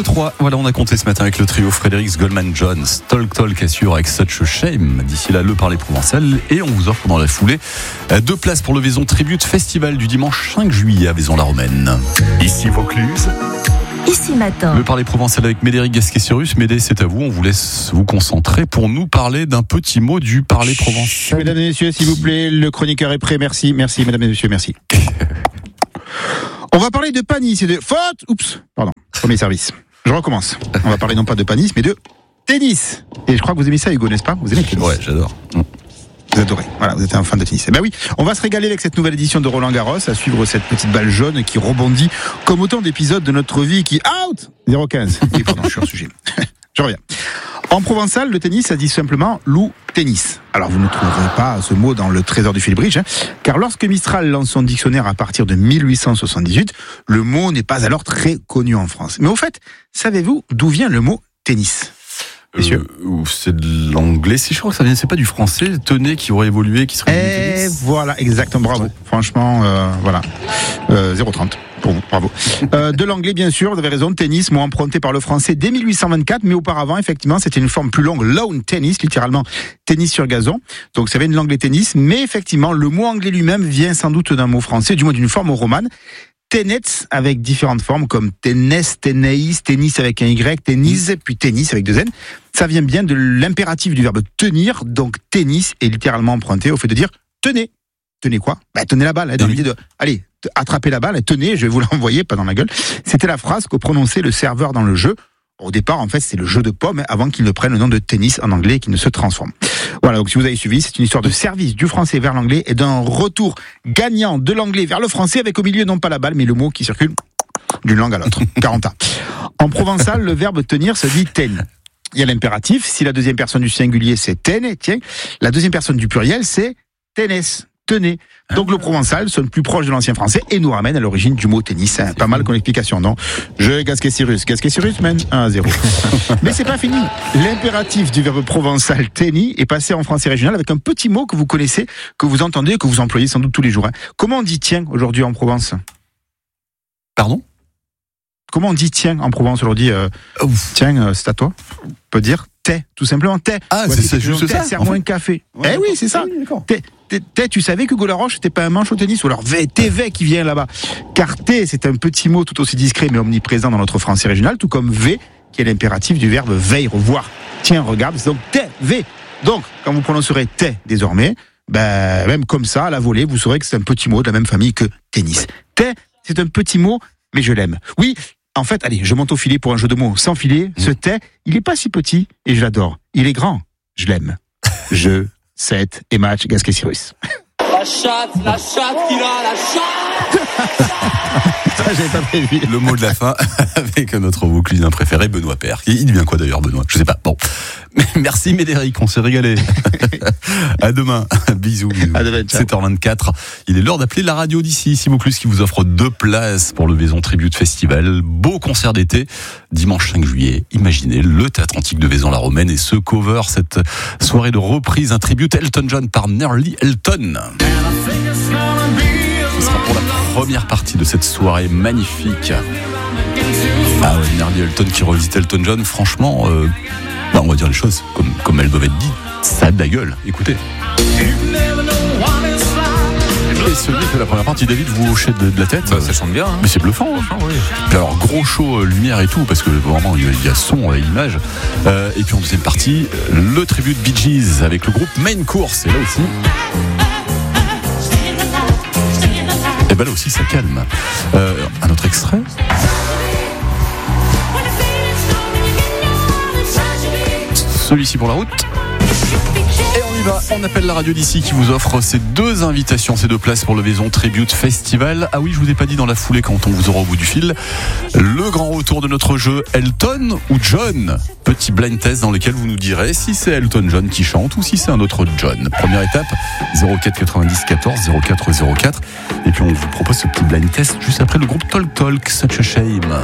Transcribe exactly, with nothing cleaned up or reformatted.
deux, trois. Voilà, on a compté ce matin avec le trio Frédéric Goldman Jones. Talk Talk assure avec Such a Shame. D'ici là, le parler provençal. Et on vous offre dans la foulée deux places pour le Vaison Tribute Festival du dimanche cinq juillet à Vaison-la-Romaine. Ici Vaucluse. Ici matin. Le parler provençal avec Médéric Gasquet-Cyrus. Médé, c'est à vous. On vous laisse vous concentrer pour nous parler d'un petit mot du parler provençal. Mesdames et messieurs, s'il vous plaît, le chroniqueur est prêt. Merci, merci, mesdames et messieurs, merci. On va parler de panis et de faute. Oups, pardon. Premier service. Je recommence. On va parler non pas de panis, mais de tennis. Et je crois que vous aimez ça, Hugo, n'est-ce pas? Vous aimez le tennis? Ouais, j'adore. Vous adorez. Voilà, vous êtes un fan de tennis. Eh ben oui, on va se régaler avec cette nouvelle édition de Roland Garros, à suivre cette petite balle jaune qui rebondit comme autant d'épisodes de notre vie qui out zéro quinze. Et pardon, je suis hors sujet. Je reviens. En provençal, le tennis, ça dit simplement loup tennis. Alors vous ne trouverez pas ce mot dans le trésor du Philibridge, hein, car lorsque Mistral lance son dictionnaire à partir de mille huit cent soixante-dix-huit, le mot n'est pas alors très connu en France. Mais au fait, savez-vous d'où vient le mot tennis? Messieurs. Euh, c'est de l'anglais, si je crois que ça vient, c'est pas du français, tenez, qui aurait évolué, qui serait Et du tennis. voilà, exactement, bravo. Franchement, euh, voilà. Euh, zéro trente pour vous, bravo. Euh, de l'anglais, bien sûr, vous avez raison, tennis, mot emprunté par le français dès mille huit cent vingt-quatre, mais auparavant, effectivement, c'était une forme plus longue, lawn tennis, littéralement tennis sur gazon. Donc ça vient de l'anglais tennis, mais effectivement, le mot anglais lui-même vient sans doute d'un mot français, du moins d'une forme romane. Tenets avec différentes formes comme tennis, tennis, tennis avec un Y, tennis, puis tennis avec deux N. Ça vient bien de l'impératif du verbe tenir, donc tennis est littéralement emprunté au fait de dire tenez. Tenez quoi? Bah, tenez la balle, hein, dans l'idée de allez, attrapez la balle, tenez, je vais vous l'envoyer, pas dans la gueule. C'était la phrase que prononçait le serveur dans le jeu. Au départ, en fait, c'est le jeu de pommes avant qu'il ne prenne le nom de tennis en anglais et qu'il ne se transforme. Voilà, donc si vous avez suivi, c'est une histoire de service du français vers l'anglais et d'un retour gagnant de l'anglais vers le français avec au milieu non pas la balle, mais le mot qui circule d'une langue à l'autre. quarante ans. En provençal, le verbe tenir se dit ten. Il y a l'impératif. Si la deuxième personne du singulier, c'est ten, tiens. La deuxième personne du pluriel, c'est tenes. Tenez. Donc le provençal sonne plus proche de l'ancien français et nous ramène à l'origine du mot tennis. Hein, pas mal comme explication, non? Je Gasquet-Cyrus. Gasquet-Cyrus, man. un à zéro. Mais c'est pas fini. L'impératif du verbe provençal tennis est passé en français régional avec un petit mot que vous connaissez, que vous entendez, que vous employez sans doute tous les jours. Hein. Comment on dit tiens aujourd'hui en Provence? Pardon? Comment on dit tiens en Provence aujourd'hui? euh, Tiens, euh, c'est à toi. On peut dire t'es, tout simplement t'es. Ah, ouais, c'est, c'est juste ça. Serre-moi un café. Ouais, eh oui, c'est ça. Oui, t'es, t'es, t'es, tu savais que Hugo Laroche n'était pas un manche au tennis, ou alors V, T V qui vient là-bas. Car T, c'est un petit mot tout aussi discret mais omniprésent dans notre français régional, tout comme V, qui est l'impératif du verbe veille, revoir. Tiens, regarde, c'est donc T, V. Donc, quand vous prononcerez T désormais, ben, même comme ça, à la volée, vous saurez que c'est un petit mot de la même famille que tennis. T, c'est un petit mot, mais je l'aime. Oui, en fait, allez, je monte au filet pour un jeu de mots sans filet. Ce T, il est pas si petit et je l'adore. Il est grand, je l'aime. Jeu, set et match, Gasquet-Cyrus. La chatte, la chatte qu'il a, la chatte. Ça, j'avais pas prévu. Le mot de la fin avec notre Vauclusien préféré, Benoît Père. Il devient quoi d'ailleurs, Benoît? Je sais pas. Bon. Merci Médéric, on s'est régalé. À demain. Bisous. bisous. À demain, ciao. sept heures vingt-quatre. Il est l'heure d'appeler la radio d'ici, ici Vaucluse, qui vous offre deux places pour le Vaison Tribute Festival. Beau concert d'été, dimanche cinq juillet. Imaginez le théâtre antique de Vaison-la-Romaine et ce cover, cette soirée de reprise, un tribute Elton John par Nerly Elton. Ce sera pour la première partie de cette soirée magnifique. Ah ouais, Nerly Elton qui revisite Elton John, franchement, euh, bah on va dire les choses comme, comme elles doivent être dites. Ça a de la gueule, écoutez. Et celui qui fait la première partie, David, vous hochez de, de la tête. Bah, ça chante bien. Hein. Mais c'est bluffant. Hein. Oui. Puis alors, gros show, euh, lumière et tout, parce que vraiment, il y a son et image. Euh, et puis en deuxième partie, le tribut de Bee Gees avec le groupe Main Course. Et là aussi... Et ben là aussi, ça calme. Euh, un autre extrait. Celui-ci pour la route. Et on y va, on appelle la radio d'ici qui vous offre ces deux invitations, ces deux places pour le Vaison Tribute Festival. Ah oui, je vous ai pas dit dans la foulée quand on vous aura au bout du fil, le grand retour de notre jeu Elton ou John. Petit blind test dans lequel vous nous direz si c'est Elton John qui chante ou si c'est un autre John. Première étape, zéro quatre quatre-vingt-dix quatorze zéro quatre zéro quatre. Et puis on vous propose ce petit blind test juste après le groupe Talk Talk, Such a Shame.